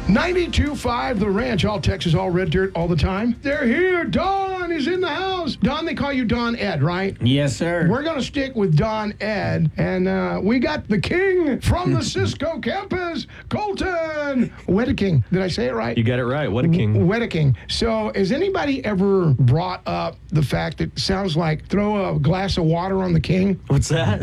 92.5 The Ranch, all Texas, all red dirt, all the time. They're here. Don is in the house. Don, they call you Don Ed, right? Yes, sir. We're going to stick with Don Ed, and we got the king from the Cisco campus, Colton Wedeking. Did I say it right? You got it right. Wedeking. Wedeking. So has anybody ever brought up the fact that it sounds like throw a glass of water on the king? What's that?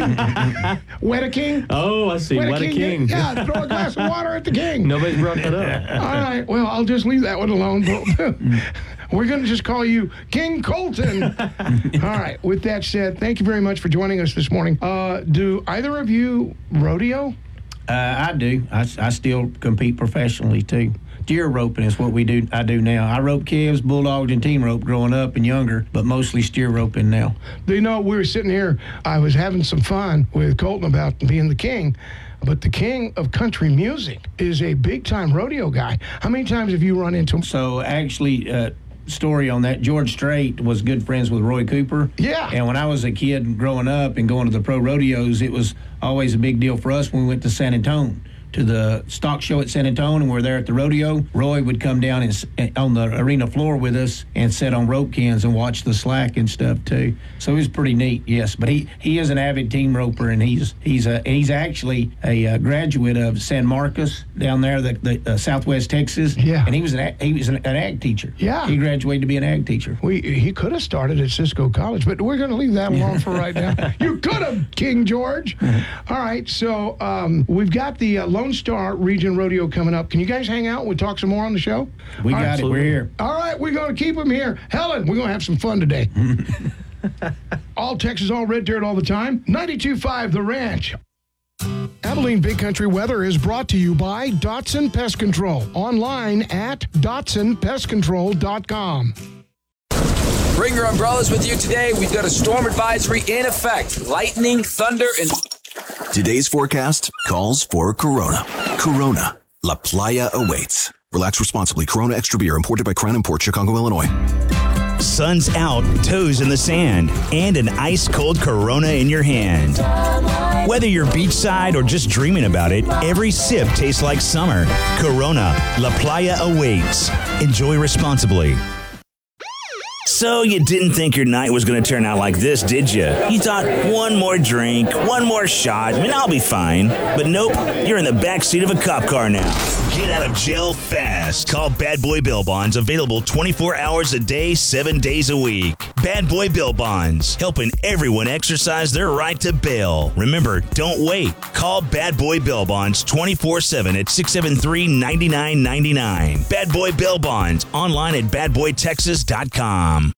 Wedeking? Oh, I see. Wedeking. Yeah, throw a glass of water at the king. Nobody's brought that up. All right, well, I'll just leave that one alone. We're going to just call you King Colton. All right, with that said, thank you very much for joining us this morning. Do either of you rodeo? I do. I still compete professionally, too. Deer roping is what I do now. I rope calves, bulldogs, and team rope growing up and younger, but mostly steer roping now. Do you know, we were sitting here, I was having some fun with Colton about being the king, but the king of country music is a big-time rodeo guy. How many times have you run into him? So, actually, story on that, George Strait was good friends with Roy Cooper. Yeah. And when I was a kid growing up and going to the pro rodeos, it was always a big deal for us when we went to San Antonio, to the stock show at San Antonio, and we're there at the rodeo. Roy would come down on the arena floor with us and sit on rope cans and watch the slack and stuff too. So it was pretty neat, yes. But he is an avid team roper, and he's actually a graduate of San Marcos down there, the Southwest Texas. Yeah. And he was an ag teacher. Yeah. He graduated to be an ag teacher. He could have started at Cisco College, but we're going to leave that alone for right now. You could have, King George. All right, so we've got the Lone Star Region Rodeo coming up. Can you guys hang out? We'll talk some more on the show. We got it. We're here. All right, we're going to keep them here. Helen, we're going to have some fun today. All Texas, all red dirt, all the time. 92.5 The Ranch. Abilene Big Country Weather is brought to you by Dotson Pest Control. Online at DotsonPestControl.com. Bring your umbrellas with you today. We've got a storm advisory in effect. Lightning, thunder, and... Today's forecast calls for Corona. Corona. La Playa awaits. Relax responsibly. Corona Extra Beer, imported by Crown Imports, Chicago, Illinois. Sun's out, toes in the sand, and an ice-cold Corona in your hand. Whether you're beachside or just dreaming about it, every sip tastes like summer. Corona. La Playa awaits. Enjoy responsibly. So you didn't think your night was going to turn out like this, did you? You thought one more drink, one more shot, and I'll be fine. But nope, you're in the backseat of a cop car now. Get out of jail fast. Call Bad Boy Bail Bonds, available 24 hours a day, 7 days a week. Bad Boy Bail Bonds, helping everyone exercise their right to bail. Remember, don't wait. Call Bad Boy Bail Bonds 24/7 at 673-9999. Bad Boy Bail Bonds, online at badboytexas.com.